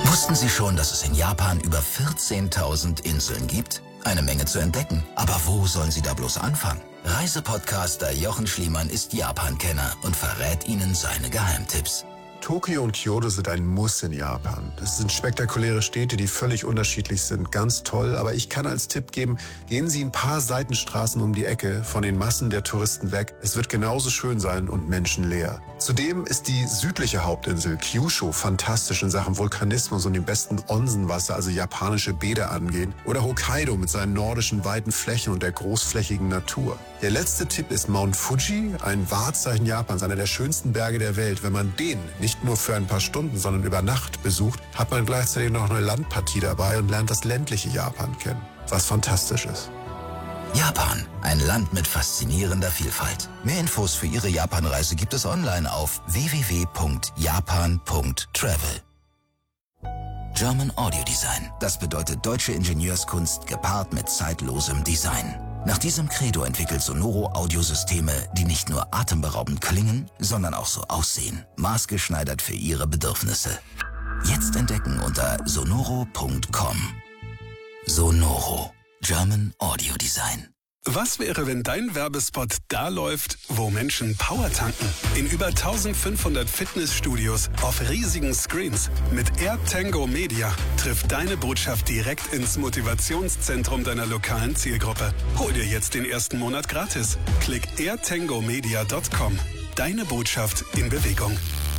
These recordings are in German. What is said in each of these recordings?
Wussten Sie schon, dass es in Japan über 14.000 Inseln gibt? Eine Menge zu entdecken. Aber wo sollen Sie da bloß anfangen? Reisepodcaster Jochen Schliemann ist Japan-Kenner und verrät Ihnen seine Geheimtipps. Tokio und Kyoto sind ein Muss in Japan. Das sind spektakuläre Städte, die völlig unterschiedlich sind. Ganz toll, aber ich kann als Tipp geben, gehen Sie ein paar Seitenstraßen um die Ecke von den Massen der Touristen weg. Es wird genauso schön sein und menschenleer. Zudem ist die südliche Hauptinsel Kyushu fantastisch in Sachen Vulkanismus und dem besten Onsenwasser, also japanische Bäder angehen. Oder Hokkaido mit seinen nordischen weiten Flächen und der großflächigen Natur. Der letzte Tipp ist Mount Fuji, ein Wahrzeichen Japans, einer der schönsten Berge der Welt. Wenn man den nicht nur für ein paar Stunden, sondern über Nacht besucht, hat man gleichzeitig noch eine Landpartie dabei und lernt das ländliche Japan kennen, was fantastisch ist. Japan, ein Land mit faszinierender Vielfalt. Mehr Infos für Ihre Japanreise gibt es online auf www.japan.travel. German Audio Design. Das bedeutet deutsche Ingenieurskunst gepaart mit zeitlosem Design. Nach diesem Credo entwickelt Sonoro Audiosysteme, die nicht nur atemberaubend klingen, sondern auch so aussehen. Maßgeschneidert für Ihre Bedürfnisse. Jetzt entdecken unter sonoro.com. Sonoro. German Audio Design. Was wäre, wenn dein Werbespot da läuft, wo Menschen Power tanken? In über 1500 Fitnessstudios auf riesigen Screens. Mit AirTango Media trifft deine Botschaft direkt ins Motivationszentrum deiner lokalen Zielgruppe. Hol dir jetzt den ersten Monat gratis. Klick airtangomedia.com. Deine Botschaft in Bewegung.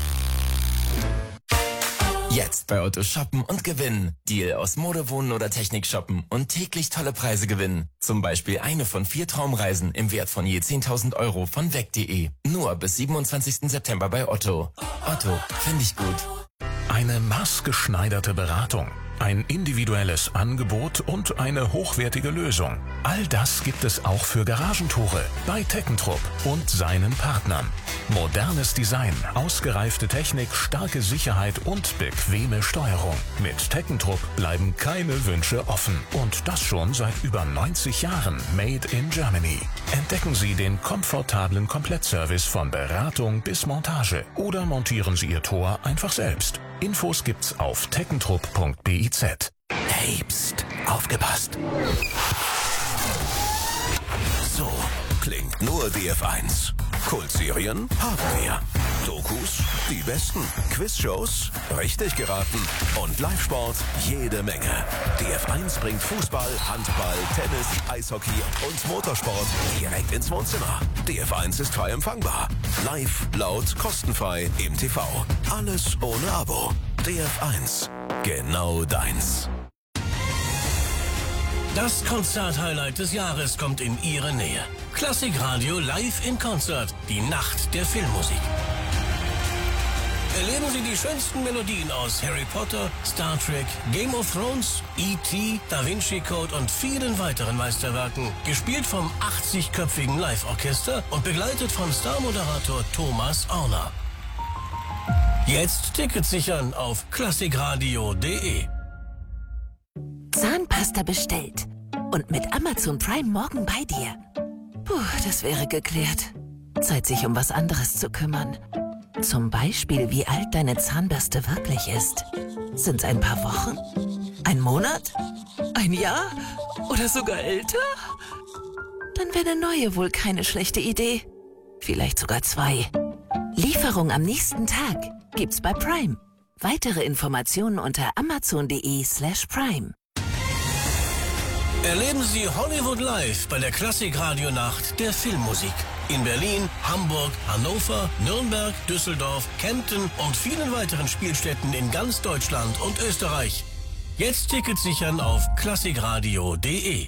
Jetzt bei Otto shoppen und gewinnen. Deal aus Mode, Wohnen oder Technik shoppen und täglich tolle Preise gewinnen. Zum Beispiel eine von 4 Traumreisen im Wert von je 10.000 € von weg.de. Nur bis 27. September bei Otto. Otto, finde ich gut. Eine maßgeschneiderte Beratung, ein individuelles Angebot und eine hochwertige Lösung. All das gibt es auch für Garagentore bei Teckentrupp und seinen Partnern. Modernes Design, ausgereifte Technik, starke Sicherheit und bequeme Steuerung. Mit Teckentrupp bleiben keine Wünsche offen. Und das schon seit über 90 Jahren. Made in Germany. Entdecken Sie den komfortablen Komplettservice von Beratung bis Montage. Oder montieren Sie Ihr Tor einfach selbst. Infos gibt's auf teckentrupp.biz. Hey, pst, aufgepasst. So klingt nur DF1. Kultserien haben wir. Dokus, die besten. Quizshows, richtig geraten. Und Live-Sport, jede Menge. DF1 bringt Fußball, Handball, Tennis, Eishockey und Motorsport direkt ins Wohnzimmer. DF1 ist frei empfangbar. Live, laut, kostenfrei im TV. Alles ohne Abo. DF1, genau deins. Das Konzert-Highlight des Jahres kommt in Ihre Nähe. Klassikradio live in Konzert, die Nacht der Filmmusik. Erleben Sie die schönsten Melodien aus Harry Potter, Star Trek, Game of Thrones, E.T., Da Vinci Code und vielen weiteren Meisterwerken. Gespielt vom 80-köpfigen Live-Orchester und begleitet von Star-Moderator Thomas Orner. Jetzt Tickets sichern auf klassikradio.de. Zahnpasta bestellt. Und mit Amazon Prime morgen bei dir. Puh, das wäre geklärt. Zeit, sich um was anderes zu kümmern. Zum Beispiel, wie alt deine Zahnbürste wirklich ist. Sind's ein paar Wochen? Ein Monat? Ein Jahr? Oder sogar älter? Dann wäre eine neue wohl keine schlechte Idee. Vielleicht sogar 2. Lieferung am nächsten Tag gibt's bei Prime. Weitere Informationen unter amazon.de/prime. Erleben Sie Hollywood Live bei der Klassikradio-Nacht der Filmmusik. In Berlin, Hamburg, Hannover, Nürnberg, Düsseldorf, Kempten und vielen weiteren Spielstätten in ganz Deutschland und Österreich. Jetzt Tickets sichern auf klassikradio.de.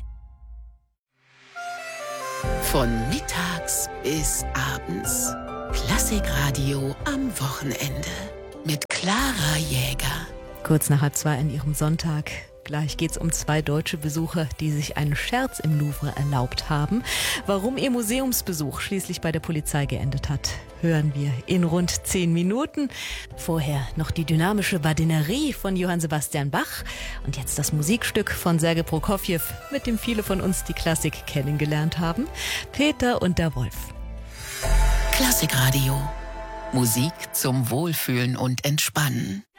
Von mittags bis abends. Klassikradio am Wochenende. Mit Clara Jäger. Kurz nach 2 an ihrem Sonntag. Gleich geht's um 2 deutsche Besucher, die sich einen Scherz im Louvre erlaubt haben. Warum ihr Museumsbesuch schließlich bei der Polizei geendet hat, hören wir in rund 10 Minuten. Vorher noch die dynamische Badinerie von Johann Sebastian Bach. Und jetzt das Musikstück von Sergej Prokofjew, mit dem viele von uns die Klassik kennengelernt haben. Peter und der Wolf. Klassikradio. Musik zum Wohlfühlen und Entspannen.